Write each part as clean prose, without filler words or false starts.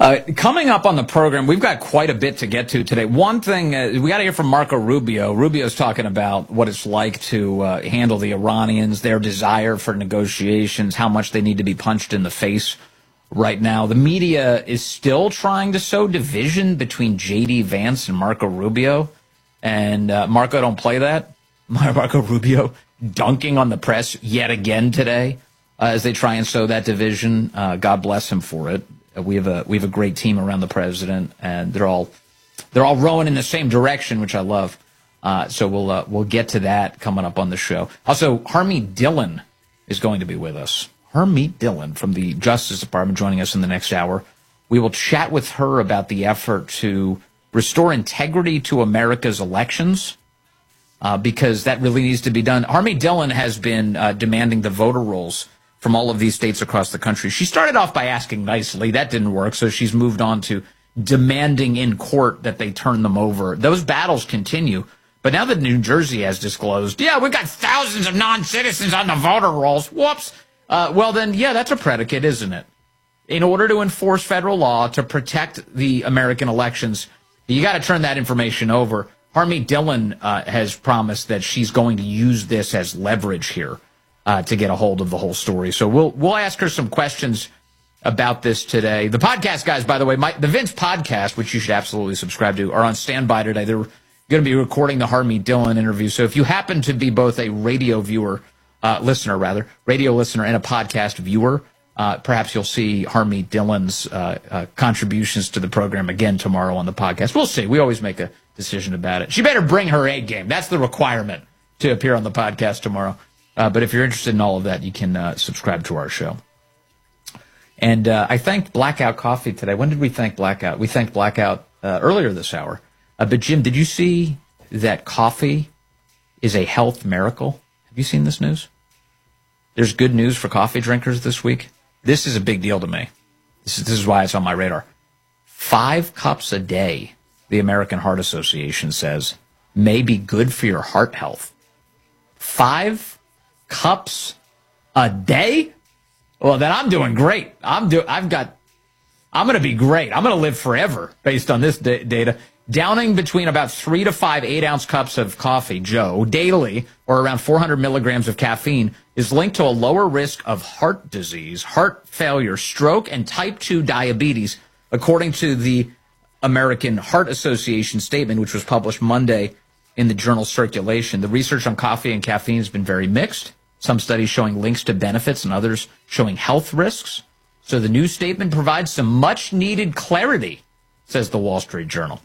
Coming up on the program, we've got quite a bit to get to today. One thing, we got to hear from Marco Rubio. Rubio's talking about what it's like to handle the Iranians, their desire for negotiations, how much they need to be punched in the face right now. The media is still trying to sow division between J.D. Vance and Marco Rubio. And Marco, don't play that. Marco Rubio dunking on the press yet again today as they try and sow that division. God bless him for it. We have a great team around the president, and they're all rowing in the same direction, which I love. So we'll get to that coming up on the show. Also, Harmeet Dillon is going to be with us. Harmeet Dillon from the Justice Department joining us in the next hour. We will chat with her about the effort to restore integrity to America's elections, because that really needs to be done. Harmeet Dillon has been demanding the voter rolls from all of these states across the country. She started off by asking nicely. That didn't work, so she's moved on to demanding in court that they turn them over. Those battles continue. But now that New Jersey has disclosed, yeah, we've got thousands of non-citizens on the voter rolls. Whoops. Well, then, yeah, that's a predicate, isn't it? In order to enforce federal law to protect the American elections, you got to turn that information over. Harmeet Dillon has promised that she's going to use this as leverage here. To get a hold of the whole story. So we'll ask her some questions about this today. The podcast guys, by the way, the Vince podcast, which you should absolutely subscribe to, are on standby today. They're going to be recording the Harmeet Dillon interview. So if you happen to be both a radio listener and a podcast viewer, perhaps you'll see Harmeet Dillon's contributions to the program again tomorrow on the podcast. We'll see. We always make a decision about it. She better bring her A game. That's the requirement to appear on the podcast tomorrow. But if you're interested in all of that, you can subscribe to our show. And I thanked Blackout Coffee today. When did we thank Blackout? We thanked Blackout earlier this hour. But, Jim, did you see that coffee is a health miracle? Have you seen this news? There's good news for coffee drinkers this week. This is a big deal to me. This is why it's on my radar. 5 cups a day, the American Heart Association says, may be good for your heart health. 5 cups a day? Well, then I'm doing great. I'm going to be great. I'm going to live forever based on this data. Downing between about 3 to 5 8-ounce cups of coffee, Joe, daily, or around 400 milligrams of caffeine, is linked to a lower risk of heart disease, heart failure, stroke, and type 2 diabetes, according to the American Heart Association statement, which was published Monday in the journal Circulation. The research on coffee and caffeine has been very mixed. Some studies showing links to benefits and others showing health risks. So the new statement provides some much-needed clarity, says the Wall Street Journal.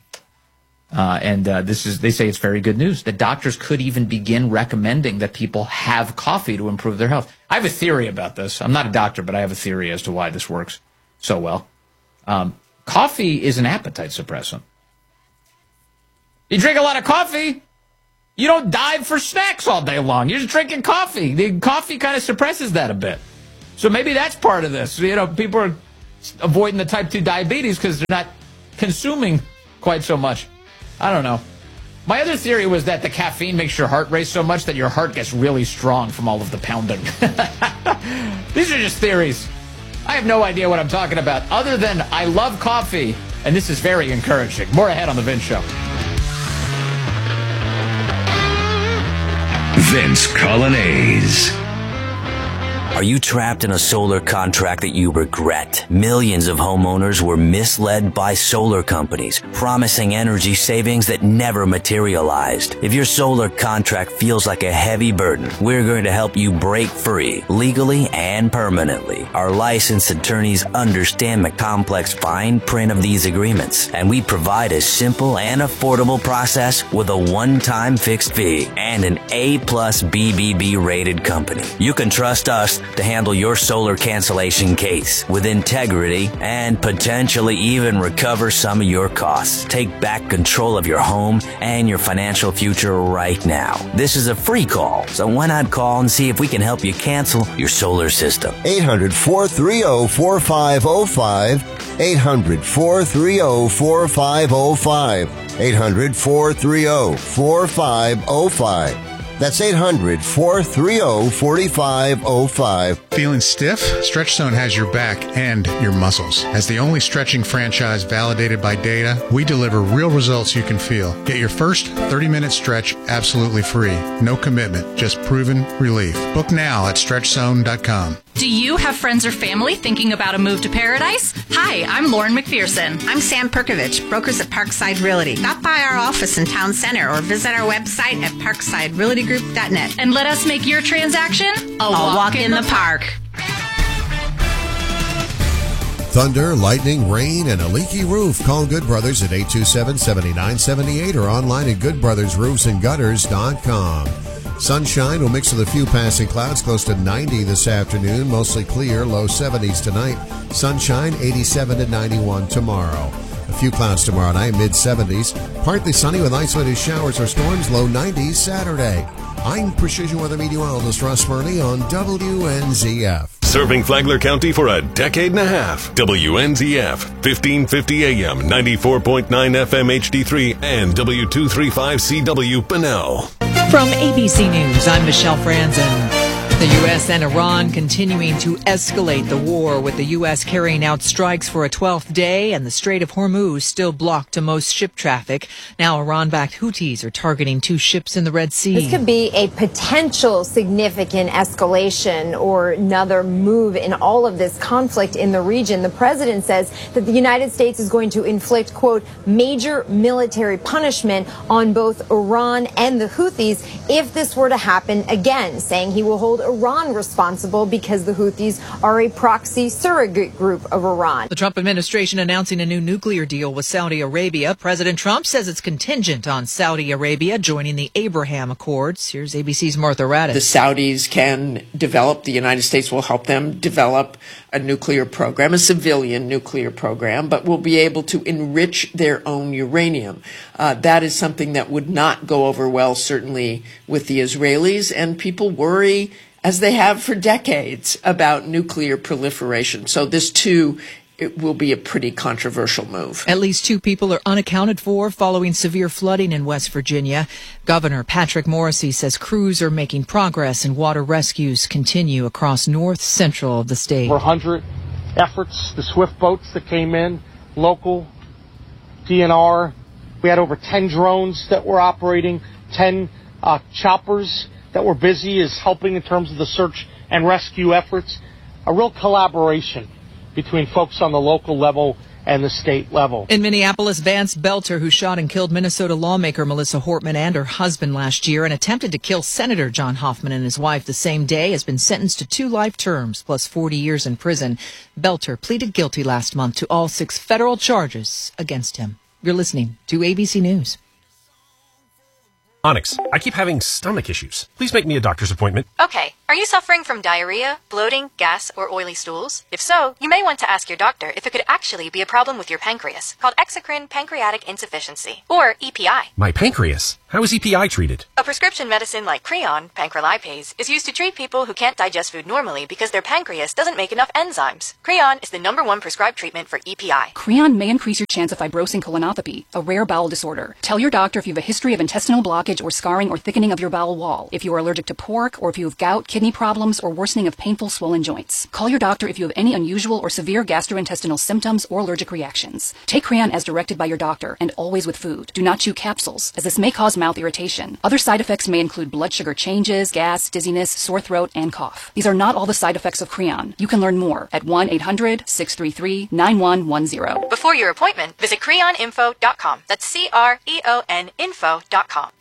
They say it's very good news that doctors could even begin recommending that people have coffee to improve their health. I have a theory about this. I'm not a doctor, but I have a theory as to why this works so well. Coffee is an appetite suppressant. You drink a lot of coffee, you don't dive for snacks all day long. You're just drinking coffee. The coffee kind of suppresses that a bit. So maybe that's part of this. You know, people are avoiding the type 2 diabetes because they're not consuming quite so much. I don't know. My other theory was that the caffeine makes your heart race so much that your heart gets really strong from all of the pounding. These are just theories. I have no idea what I'm talking about, other than I love coffee, and this is very encouraging. More ahead on The Vince Show. Vince Coglianese. Are you trapped in a solar contract that you regret? Millions of homeowners were misled by solar companies, promising energy savings that never materialized. If your solar contract feels like a heavy burden, we're going to help you break free, legally and permanently. Our licensed attorneys understand the complex fine print of these agreements, and we provide a simple and affordable process with a one-time fixed fee and an A+ BBB rated company. You can trust us to handle your solar cancellation case with integrity and potentially even recover some of your costs. Take back control of your home and your financial future right now. This is a free call, so why not call and see if we can help you cancel your solar system? 800-430-4505. 800-430-4505. 800-430-4505. That's 800-430-4505. Feeling stiff? Stretch Zone has your back and your muscles. As the only stretching franchise validated by data, we deliver real results you can feel. Get your first 30-minute stretch absolutely free. No commitment, just proven relief. Book now at StretchZone.com. Do you have friends or family thinking about a move to paradise? Hi, I'm Lauren McPherson. I'm Sam Perkovich, brokers at Parkside Realty. Stop by our office in Town Center or visit our website at parksiderealtygroup.net. And let us make your transaction a walk in the park. Thunder, lightning, rain, and a leaky roof. Call Good Brothers at 827-7978 or online at goodbrothersroofsandgutters.com. Sunshine will mix with a few passing clouds, close to 90 this afternoon. Mostly clear, low 70s tonight. Sunshine, 87 to 91 tomorrow. A few clouds tomorrow night, mid-70s. Partly sunny with isolated showers or storms, low 90s Saturday. I'm Precision Weather Meteorologist Russ Murley on WNZF. Serving Flagler County for a decade and a half. WNZF, 1550 AM, 94.9 FM HD3, and W235CW Bunnell. From ABC News, I'm Michelle Franzen. The U.S. and Iran continuing to escalate the war, with the U.S. carrying out strikes for a 12th day and the Strait of Hormuz still blocked to most ship traffic. Now Iran-backed Houthis are targeting 2 ships in the Red Sea. This could be a potential significant escalation or another move in all of this conflict in the region. The president says that the United States is going to inflict, quote, major military punishment on both Iran and the Houthis if this were to happen again, saying he will hold Iran responsible because the Houthis are a proxy surrogate group of Iran. The Trump administration announcing a new nuclear deal with Saudi Arabia. President Trump says it's contingent on Saudi Arabia joining the Abraham Accords. Here's ABC's Martha Raddatz. The Saudis can develop, the United States will help them develop a nuclear program, a civilian nuclear program, but will be able to enrich their own uranium. That is something that would not go over well, certainly with the Israelis, and people worry, as they have for decades, about nuclear proliferation. So this, too, it will be a pretty controversial move. At least 2 people are unaccounted for following severe flooding in West Virginia. Governor Patrick Morrisey says crews are making progress and water rescues continue across north central of the state. 400 efforts, the swift boats that came in, local, DNR. We had over 10 drones that were operating, 10 choppers that were busy is helping in terms of the search and rescue efforts. A real collaboration between folks on the local level and the state level. In Minneapolis, Vance Belter, who shot and killed Minnesota lawmaker Melissa Hortman and her husband last year and attempted to kill Senator John Hoffman and his wife the same day, has been sentenced to 2 life terms plus 40 years in prison. Belter pleaded guilty last month to all 6 federal charges against him. You're listening to ABC News. Onyx, I keep having stomach issues. Please make me a doctor's appointment. Okay. Are you suffering from diarrhea, bloating, gas, or oily stools? If so, you may want to ask your doctor if it could actually be a problem with your pancreas, called exocrine pancreatic insufficiency, or EPI. My pancreas? How is EPI treated? A prescription medicine like Creon, pancrelipase, is used to treat people who can't digest food normally because their pancreas doesn't make enough enzymes. Creon is the #1 prescribed treatment for EPI. Creon may increase your chance of fibrosing colonopathy, a rare bowel disorder. Tell your doctor if you have a history of intestinal blockage or scarring or thickening of your bowel wall, if you are allergic to pork, or if you have gout, kidney problems, or worsening of painful swollen joints. Call your doctor if you have any unusual or severe gastrointestinal symptoms or allergic reactions. Take Creon as directed by your doctor, and always with food. Do not chew capsules, as this may cause mouth irritation. Other side effects may include blood sugar changes, gas, dizziness, sore throat, and cough. These are not all the side effects of Creon. You can learn more at 1-800-633-9110. Before your appointment, visit creoninfo.com. That's CREON info.com.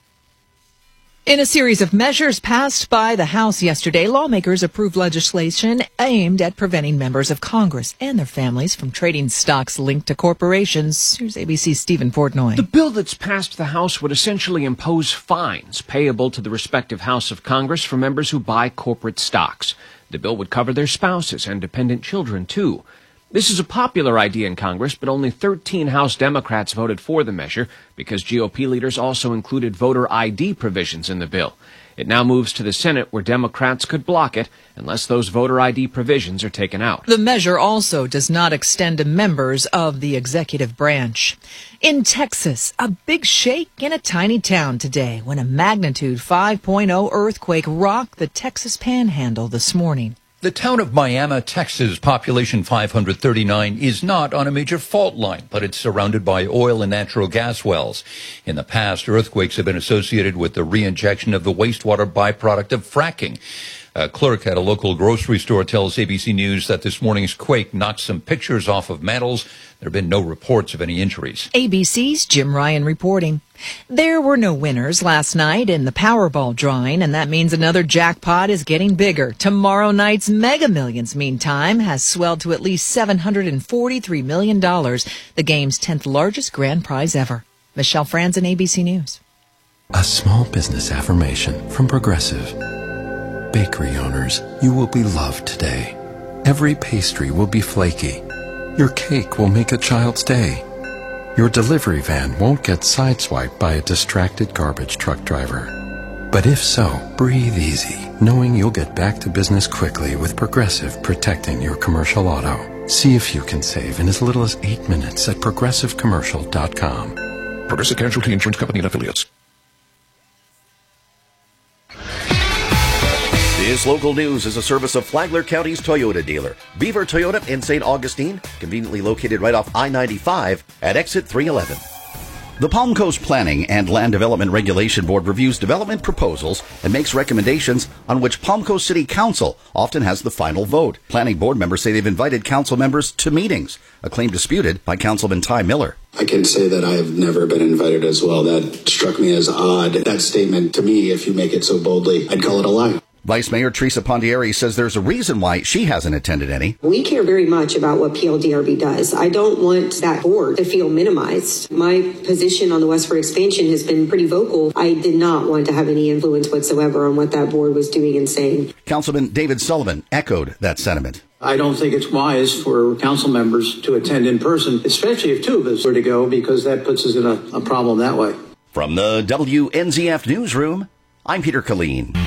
In a series of measures passed by the House yesterday, lawmakers approved legislation aimed at preventing members of Congress and their families from trading stocks linked to corporations. Here's ABC's Stephen Portnoy. The bill that's passed the House would essentially impose fines payable to the respective House of Congress for members who buy corporate stocks. The bill would cover their spouses and dependent children, too. This is a popular idea in Congress, but only 13 House Democrats voted for the measure because GOP leaders also included voter ID provisions in the bill. It now moves to the Senate, where Democrats could block it unless those voter ID provisions are taken out. The measure also does not extend to members of the executive branch. In Texas, a big shake in a tiny town today when a magnitude 5.0 earthquake rocked the Texas Panhandle this morning. The town of Miami, Texas, population 539, is not on a major fault line, but it's surrounded by oil and natural gas wells. In the past, earthquakes have been associated with the reinjection of the wastewater byproduct of fracking. A clerk at a local grocery store tells ABC News that this morning's quake knocked some pictures off of mantles. There have been no reports of any injuries. ABC's Jim Ryan reporting. There were no winners last night in the Powerball drawing, and that means another jackpot is getting bigger. Tomorrow night's Mega Millions, meantime, has swelled to at least $743 million, the game's 10th largest grand prize ever. Michelle Franzen, ABC News. A small business affirmation from Progressive. Bakery owners, you will be loved today. Every pastry will be flaky. Your cake will make a child's day. Your delivery van won't get sideswiped by a distracted garbage truck driver. But if so, breathe easy, knowing you'll get back to business quickly with Progressive protecting your commercial auto. See if you can save in as little as 8 minutes at progressivecommercial.com. Progressive Casualty Insurance Company and Affiliates. This local news is a service of Flagler County's Toyota dealer, Beaver Toyota in St. Augustine, conveniently located right off I-95 at exit 311. The Palm Coast Planning and Land Development Regulation Board reviews development proposals and makes recommendations on which Palm Coast City Council often has the final vote. Planning board members say they've invited council members to meetings, a claim disputed by Councilman Ty Miller. I can say that I have never been invited as well. That struck me as odd. That statement, to me, if you make it so boldly, I'd call it a lie. Vice Mayor Teresa Pondieri says there's a reason why she hasn't attended any. We care very much about what PLDRB does. I don't want that board to feel minimized. My position on the westward expansion has been pretty vocal. I did not want to have any influence whatsoever on what that board was doing and saying. Councilman David Sullivan echoed that sentiment. I don't think it's wise for council members to attend in person, especially if two of us were to go, because that puts us in a problem that way. From the WNZF Newsroom, I'm Peter Colleen.